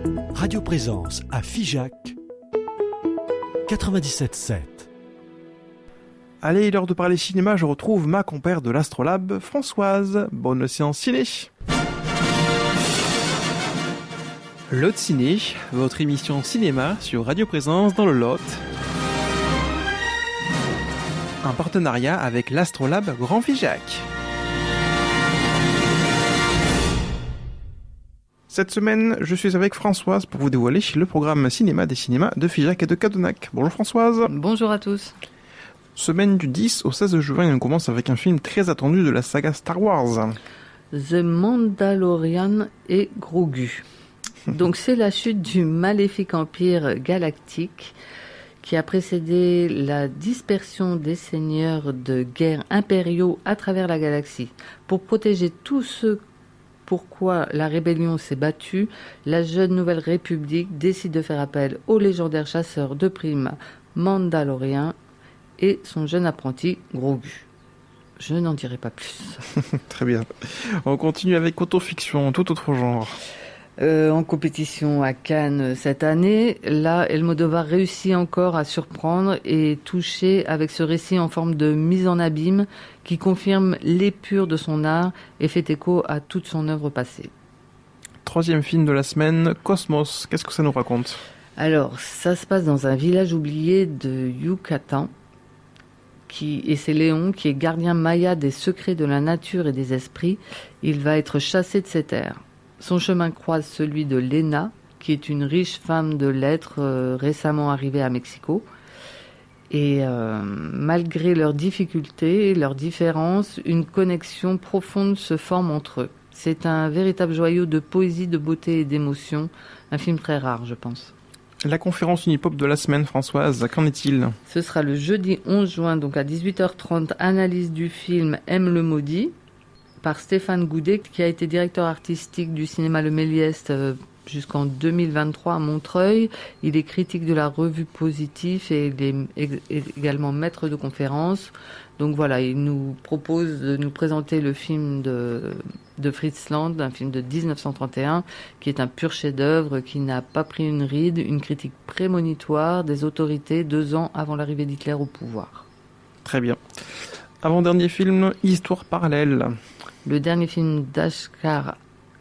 Radio Présence à Figeac 97.7. Allez, il est l'heure de parler cinéma, je retrouve ma compère de l'Astrolabe, Françoise. Bonne séance ciné. Lot Ciné, votre émission cinéma sur Radio Présence dans le Lot. Un partenariat avec l'Astrolabe Grand Figeac. Cette semaine, je suis avec Françoise pour vous dévoiler le programme cinéma des cinémas de Figeac et de Cadenac. Bonjour Françoise. Bonjour à tous. Semaine du 10 au 16 juin, on commence avec un film très attendu de la saga Star Wars. The Mandalorian et Grogu. Donc c'est la chute du maléfique empire galactique qui a précédé la dispersion des seigneurs de guerre impériaux à travers la galaxie. Pour protéger tous ceux pourquoi la rébellion s'est battue, la jeune Nouvelle République décide de faire appel au légendaire chasseur de primes Mandalorien et son jeune apprenti Grogu. Je n'en dirai pas plus. Très bien. On continue avec autofiction, tout autre genre. En compétition à Cannes cette année, là, Almodovar réussit encore à surprendre et toucher avec ce récit en forme de mise en abîme qui confirme l'épure de son art et fait écho à toute son œuvre passée. Troisième film de la semaine, Cosmos. Qu'est-ce que ça nous raconte ? Alors, ça se passe dans un village oublié de Yucatan. Et c'est Léon qui est gardien maya des secrets de la nature et des esprits. Il va être chassé de ces terres. Son chemin croise celui de Lena, qui est une riche femme de lettres récemment arrivée à Mexico. Et malgré leurs difficultés, leurs différences, une connexion profonde se forme entre eux. C'est un véritable joyau de poésie, de beauté et d'émotion. Un film très rare, je pense. La conférence Unipop de la semaine, Françoise, qu'en est-il ? Ce sera le jeudi 11 juin, donc à 18h30, analyse du film M le Maudit, par Stéphane Goudet, qui a été directeur artistique du cinéma Le Méliès jusqu'en 2023 à Montreuil. Il est critique de la revue Positif et il est également maître de conférence. Donc voilà, il nous propose de nous présenter le film de Fritz Lang, un film de 1931, qui est un pur chef-d'œuvre, qui n'a pas pris une ride, une critique prémonitoire des autorités 2 ans avant l'arrivée d'Hitler au pouvoir. Très bien. Avant-dernier film, Histoire parallèle. Le dernier film d'Ashghar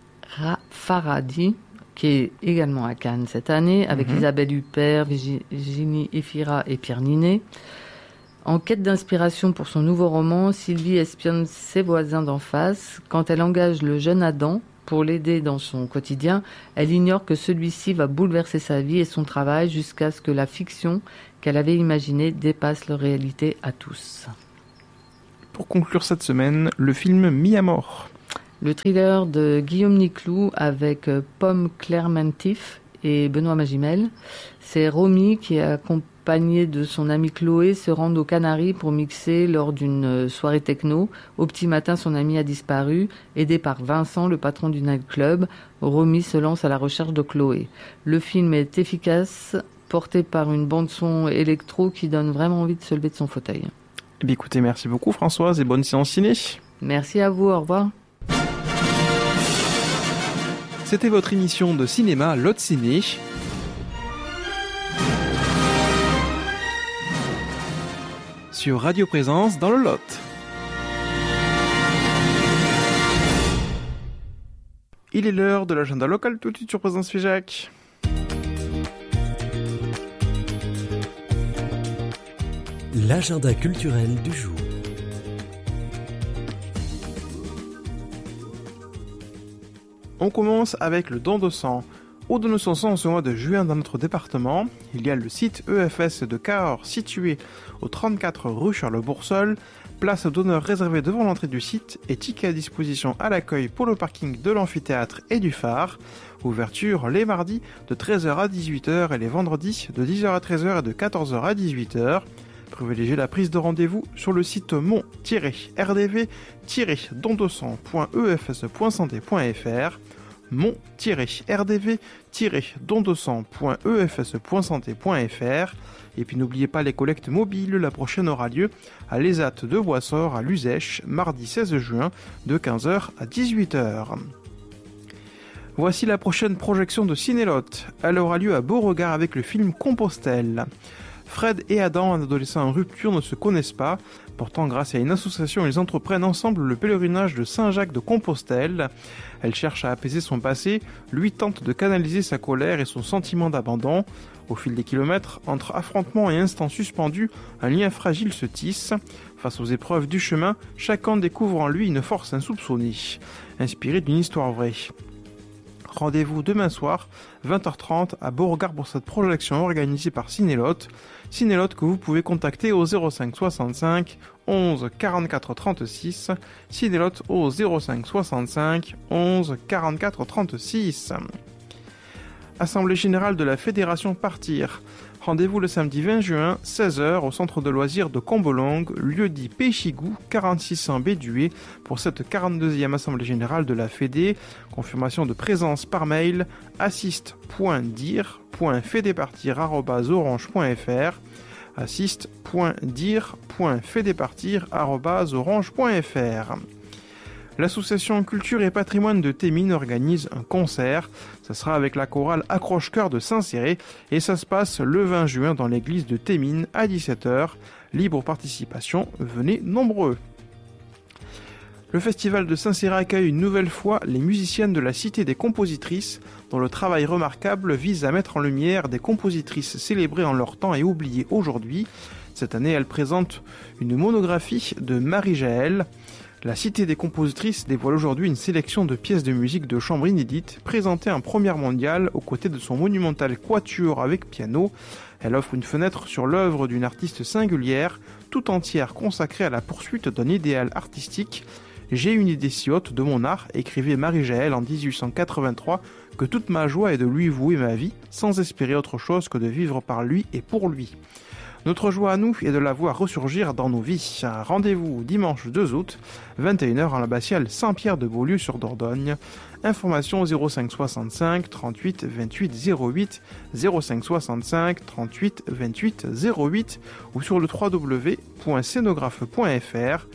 Farhadi, qui est également à Cannes cette année, avec Isabelle Huppert, Virginie Efira et Pierre Ninet. En quête d'inspiration pour son nouveau roman, Sylvie espionne ses voisins d'en face. Quand elle engage le jeune Adam pour l'aider dans son quotidien, elle ignore que celui-ci va bouleverser sa vie et son travail jusqu'à ce que la fiction qu'elle avait imaginée dépasse leur réalité à tous. Pour conclure cette semaine, le film Mis à mort. Le thriller de Guillaume Niclou avec Pomme Clermentif et Benoît Magimel. C'est Romy qui est accompagnée de son amie Chloé se rendent aux Canaries pour mixer lors d'une soirée techno. Au petit matin, son amie a disparu. Aidé par Vincent, le patron du nightclub, Romy se lance à la recherche de Chloé. Le film est efficace, porté par une bande-son électro qui donne vraiment envie de se lever de son fauteuil. Eh bien, écoutez, merci beaucoup Françoise et bonne séance ciné. Merci à vous, au revoir. C'était votre émission de cinéma Lot Ciné. Sur Radio Présence dans le Lot. Il est l'heure de l'agenda local tout de suite sur Présence Figeac. L'agenda culturel du jour. On commence avec le don de sang. Au don de sang en ce mois de juin dans notre département, il y a le site EFS de Cahors situé au 34 rue Charles-Boursol, place d'honneur réservée devant l'entrée du site et tickets à disposition à l'accueil pour le parking de l'amphithéâtre et du phare. Ouverture les mardis de 13h à 18h et les vendredis de 10h à 13h et de 14h à 18h. Privilégiez la prise de rendez-vous sur le site mon-rdv-dondesang.efs.santé.fr mon-rdv-dondesang.efs.santé.fr. Et puis n'oubliez pas les collectes mobiles, la prochaine aura lieu à l'ESAT de Boissor à Luzèche, mardi 16 juin de 15h à 18h. Voici la prochaine projection de Cinélotte. Elle aura lieu à Beauregard avec le film Compostelle. Fred et Adam, un adolescent en rupture, ne se connaissent pas. Pourtant, grâce à une association, ils entreprennent ensemble le pèlerinage de Saint-Jacques de Compostelle. Elle cherche à apaiser son passé, lui tente de canaliser sa colère et son sentiment d'abandon. Au fil des kilomètres, entre affrontements et instants suspendus, un lien fragile se tisse. Face aux épreuves du chemin, chacun découvre en lui une force insoupçonnée, inspirée d'une histoire vraie. Rendez-vous demain soir, 20h30, à Beauregard pour cette projection organisée par Cinélotte. Cinélotte que vous pouvez contacter au 05 65 11 44 36. Cinélotte au 05 65 11 44 36. Assemblée générale de la Fédération Partir. Rendez-vous le samedi 20 juin, 16h, au centre de loisirs de Combelongue, lieu dit Péchigou, 4600 Bédué, pour cette 42e Assemblée générale de la Fédé. Confirmation de présence par mail, assist.dir.fedepartir@orange.fr assist.dir.fedepartir@orange.fr. L'association Culture et Patrimoine de Thémines organise un concert. Ça sera avec la chorale Accroche-Cœur de Saint-Céré et ça se passe le 20 juin dans l'église de Thémines à 17h. Libre participation, venez nombreux. Le festival de Saint-Céré accueille une nouvelle fois les musiciennes de la Cité des Compositrices, dont le travail remarquable vise à mettre en lumière des compositrices célébrées en leur temps et oubliées aujourd'hui. Cette année, elle présente une monographie de Marie-Jaël. La Cité des Compositrices dévoile aujourd'hui une sélection de pièces de musique de chambre inédites, présentées en première mondiale aux côtés de son monumental quatuor avec piano. Elle offre une fenêtre sur l'œuvre d'une artiste singulière, tout entière consacrée à la poursuite d'un idéal artistique. « J'ai une idée si haute de mon art », écrivait Marie-Jaël en 1883, « que toute ma joie est de lui vouer ma vie, sans espérer autre chose que de vivre par lui et pour lui ». Notre joie à nous est de la voir ressurgir dans nos vies. Rendez-vous dimanche 2 août, 21h en l'abbatiale Saint-Pierre-de-Beaulieu sur Dordogne. Information 05 65 38 28 08, 05 65 38 28 08 ou sur le www.scénographe.fr,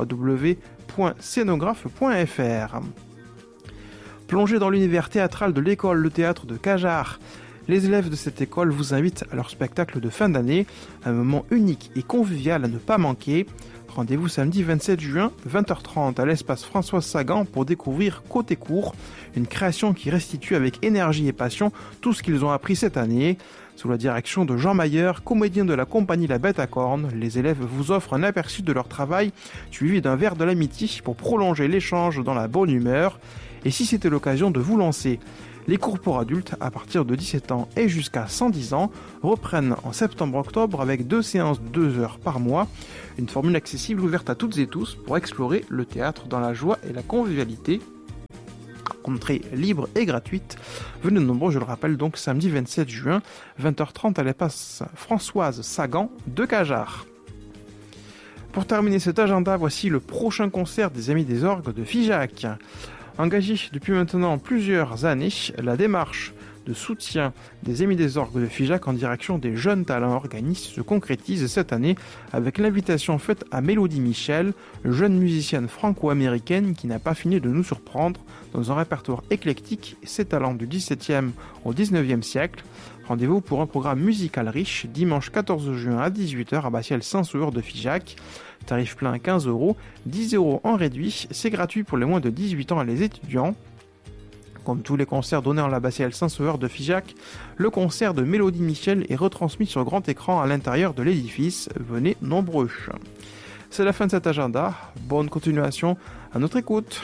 www.scénographe.fr. Plongez dans l'univers théâtral de l'école Le Théâtre de Cajarc. Les élèves de cette école vous invitent à leur spectacle de fin d'année, un moment unique et convivial à ne pas manquer. Rendez-vous samedi 27 juin, 20h30 à l'espace Françoise Sagan pour découvrir Côté Court, une création qui restitue avec énergie et passion tout ce qu'ils ont appris cette année. Sous la direction de Jean Mayer, comédien de la compagnie La Bête à Cornes, les élèves vous offrent un aperçu de leur travail, suivi d'un verre de l'amitié pour prolonger l'échange dans la bonne humeur. Et si c'était l'occasion de vous lancer, les cours pour adultes, à partir de 17 ans et jusqu'à 110 ans, reprennent en septembre-octobre avec 2 séances de 2 heures par mois. Une formule accessible ouverte à toutes et tous pour explorer le théâtre dans la joie et la convivialité. Entrée libre et gratuite. Venez nombreux, je le rappelle, donc samedi 27 juin, 20h30 à l'espace Françoise Sagan de Cajarc. Pour terminer cet agenda, voici le prochain concert des Amis des Orgues de Figeac. Engagé depuis maintenant plusieurs années, la démarche de soutien des Amis des Orgues de Figeac en direction des jeunes talents organistes se concrétise cette année avec l'invitation faite à Mélodie Michel, jeune musicienne franco-américaine qui n'a pas fini de nous surprendre dans un répertoire éclectique et ses talents du XVIIe au XIXe siècle. Rendez-vous pour un programme musical riche dimanche 14 juin à 18h à Bastiel Saint-Sauveur de Figeac. Tarif plein 15 €, 10 € en réduit, c'est gratuit pour les moins de 18 ans et les étudiants. Comme tous les concerts donnés en l'abbatiale Saint-Sauveur de Figeac, le concert de Mélodie Michel est retransmis sur grand écran à l'intérieur de l'édifice. Venez nombreux. C'est la fin de cet agenda. Bonne continuation à notre écoute.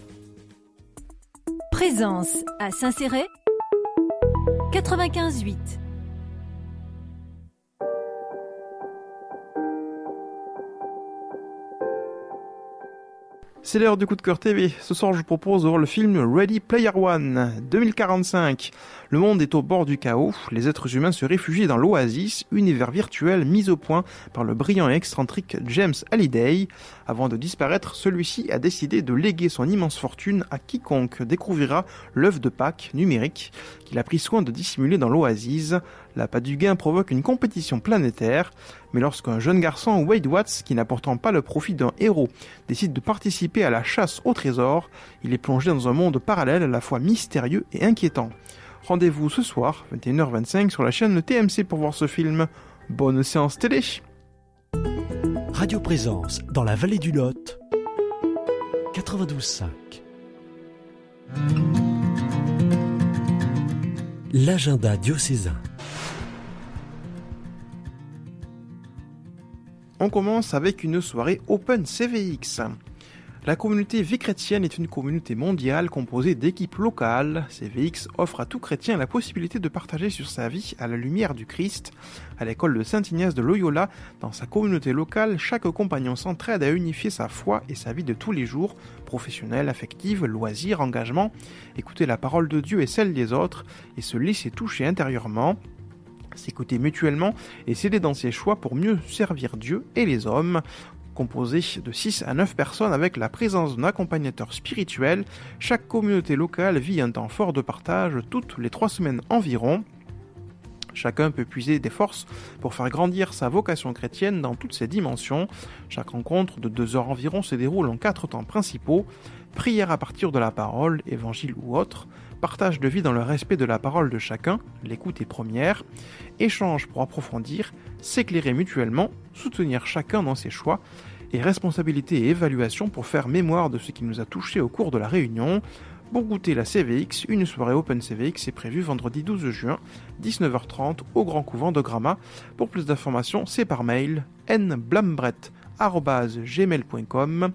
Présence à Saint-Céré 95.8. C'est l'heure du coup de cœur TV. Ce soir, je vous propose de voir le film Ready Player One 2045. Le monde est au bord du chaos. Les êtres humains se réfugient dans l'Oasis, univers virtuel mis au point par le brillant et excentrique James Halliday. Avant de disparaître, celui-ci a décidé de léguer son immense fortune à quiconque découvrira l'œuf de Pâques numérique qu'il a pris soin de dissimuler dans l'Oasis. L'appât du gain provoque une compétition planétaire, mais lorsqu'un jeune garçon, Wade Watts, qui n'a pourtant pas le profil d'un héros, décide de participer à la chasse au trésor, il est plongé dans un monde parallèle à la fois mystérieux et inquiétant. Rendez-vous ce soir, 21h25, sur la chaîne TMC pour voir ce film. Bonne séance télé. Radio Présence dans la vallée du Lot, 92.5. L'agenda diocésain. On commence avec une soirée Open CVX. La communauté Vie chrétienne est une communauté mondiale composée d'équipes locales. CVX offre à tout chrétien la possibilité de partager sur sa vie à la lumière du Christ. À l'école de Saint-Ignace de Loyola, dans sa communauté locale, chaque compagnon s'entraide à unifier sa foi et sa vie de tous les jours, professionnelle, affective, loisirs, engagement, écouter la parole de Dieu et celle des autres, et se laisser toucher intérieurement, s'écouter mutuellement et s'aider dans ses choix pour mieux servir Dieu et les hommes. Composé de 6 à 9 personnes avec la présence d'un accompagnateur spirituel, chaque communauté locale vit un temps fort de partage toutes les 3 semaines environ. Chacun peut puiser des forces pour faire grandir sa vocation chrétienne dans toutes ses dimensions. Chaque rencontre de 2 heures environ se déroule en 4 temps principaux: prière à partir de la parole, évangile ou autre, partage de vie dans le respect de la parole de chacun, l'écoute est première, échange pour approfondir, s'éclairer mutuellement, soutenir chacun dans ses choix, et responsabilité et évaluation pour faire mémoire de ce qui nous a touchés au cours de la réunion. Pour goûter la CVX, une soirée Open CVX est prévue vendredi 12 juin, 19h30, au Grand Couvent de Gramat. Pour plus d'informations, c'est par mail nblambret@gmail.com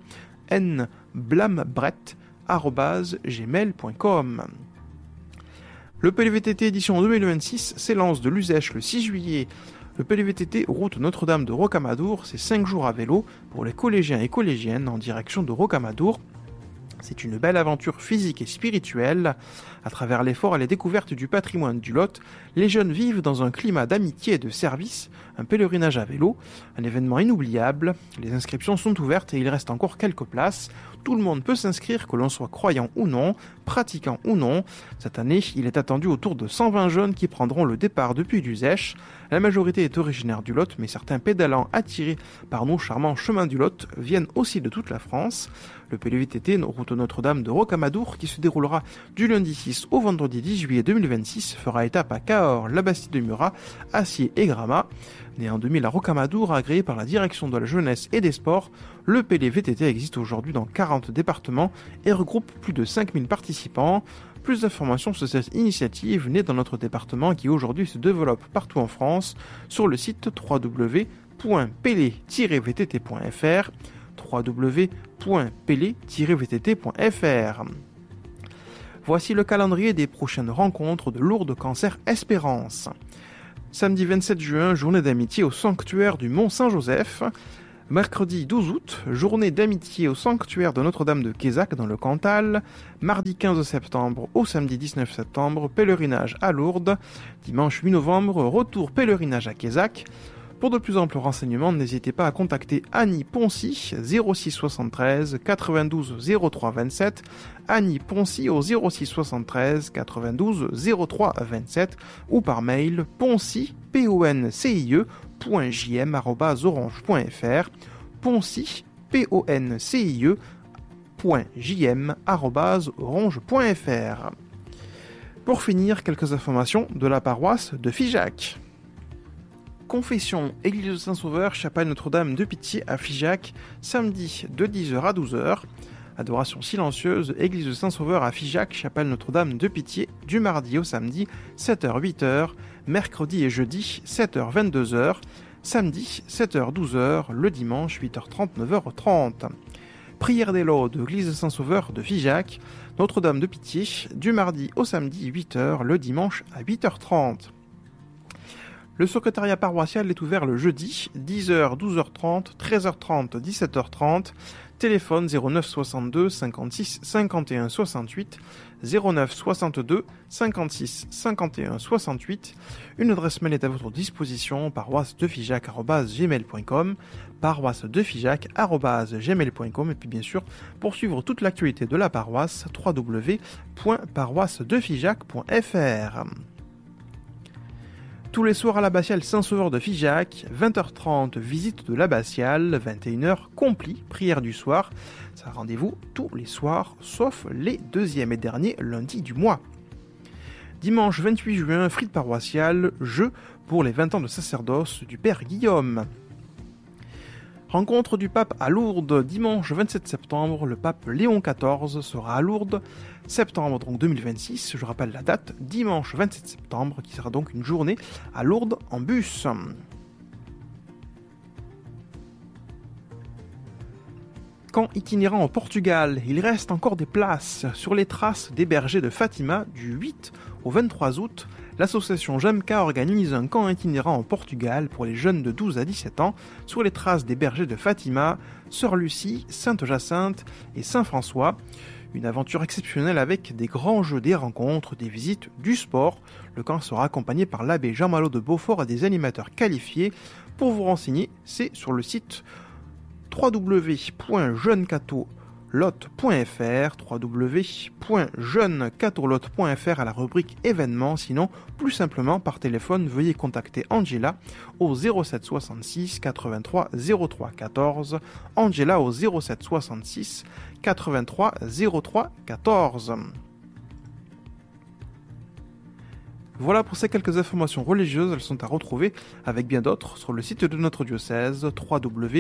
nblambret@gmail.com. Le PLVTT édition 2026 s'élance de l'Uzèche le 6 juillet. Le PLVTT route Notre-Dame de Rocamadour, c'est 5 jours à vélo pour les collégiens et collégiennes en direction de Rocamadour. C'est une belle aventure physique et spirituelle. À travers l'effort et les découvertes du patrimoine du Lot, les jeunes vivent dans un climat d'amitié et de service, un pèlerinage à vélo, un événement inoubliable. Les inscriptions sont ouvertes et il reste encore quelques places. Tout le monde peut s'inscrire, que l'on soit croyant ou non, pratiquant ou non. Cette année, il est attendu autour de 120 jeunes qui prendront le départ depuis l'Uzèche. La majorité est originaire du Lot, mais certains pédalants attirés par nos charmants chemins du Lot viennent aussi de toute la France. Le PLVTT route Notre-Dame de Rocamadour, qui se déroulera du lundi 6 au vendredi 10 juillet 2026, fera étape à Cahors, la Bastide de Murat, Acier et Gramat. Né en 2000 à Rocamadour, agréé par la direction de la jeunesse et des sports, le PLVTT existe aujourd'hui dans 40 départements et regroupe plus de 5000 participants. Plus d'informations sur cette initiative née dans notre département qui aujourd'hui se développe partout en France sur le site www.pele-vtt.fr www.pele-vtt.fr. Voici le calendrier des prochaines rencontres de Lourdes Cancer Espérance. Samedi 27 juin, journée d'amitié au sanctuaire du Mont Saint-Joseph. Mercredi 12 août, journée d'amitié au sanctuaire de Notre-Dame de Quézac dans le Cantal. Mardi 15 septembre au samedi 19 septembre, pèlerinage à Lourdes. Dimanche 8 novembre, retour pèlerinage à Quézac. Pour de plus amples renseignements, n'hésitez pas à contacter Annie Poncy, 06 73 92 03 27, Annie Poncy au 06 73 92 03 27 ou par mail poncy, poncie.jm@orange.fr, poncy, poncie.jm@orange.fr. Pour finir, quelques informations de la paroisse de Figeac. Confession, Église de Saint-Sauveur, chapelle Notre-Dame de Pitié à Figeac, samedi de 10h à 12h. Adoration silencieuse, Église de Saint-Sauveur à Figeac, chapelle Notre-Dame de Pitié, du mardi au samedi, 7h-8h, mercredi et jeudi, 7h-22h, samedi, 7h-12h, le dimanche, 8h30-9h30. Prière des Laudes, Église de Saint-Sauveur de Figeac, Notre-Dame de Pitié, du mardi au samedi, 8h, le dimanche à 8h30. Le secrétariat paroissial est ouvert le jeudi, 10h, 12h30, 13h30, 17h30, téléphone 09 62 56 51 68, 09 62 56 51 68. Une adresse mail est à votre disposition, paroissedefigeac@gmail.com, paroissedefigeac@gmail.com, et puis bien sûr, pour suivre toute l'actualité de la paroisse, www.paroissedefigeac.fr. Tous les soirs à l'abbatiale Saint-Sauveur de Figeac, 20h30, visite de l'abbatiale, 21h, complis, prière du soir. Ça rendez-vous tous les soirs, sauf les deuxième et derniers lundis du mois. Dimanche 28 juin, frite paroissiale, jeu pour les 20 ans de sacerdoce du Père Guillaume. Rencontre du pape à Lourdes, dimanche 27 septembre, le pape Léon XIV sera à Lourdes, septembre donc 2026, je rappelle la date, dimanche 27 septembre, qui sera donc une journée à Lourdes en bus. Camp itinérant au Portugal, il reste encore des places sur les traces des bergers de Fatima du 8 au 23 août. L'association Jamka organise un camp itinérant au Portugal pour les jeunes de 12 à 17 ans sur les traces des bergers de Fatima, Sœur Lucie, Sainte-Jacinthe et Saint-François. Une aventure exceptionnelle avec des grands jeux, des rencontres, des visites, du sport. Le camp sera accompagné par l'abbé Jean-Malo de Beaufort et des animateurs qualifiés. Pour vous renseigner, c'est sur le site www.jeunecatholot.fr www.jeunecatholot.fr à la rubrique événements. Sinon, plus simplement par téléphone, veuillez contacter Angela au 07 66 83 03 14. Angela au 07 66 83 03 14. Voilà pour ces quelques informations religieuses, elles sont à retrouver avec bien d'autres sur le site de notre diocèse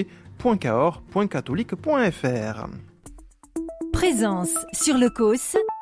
www.cahors.catholique.fr. Présence sur le COS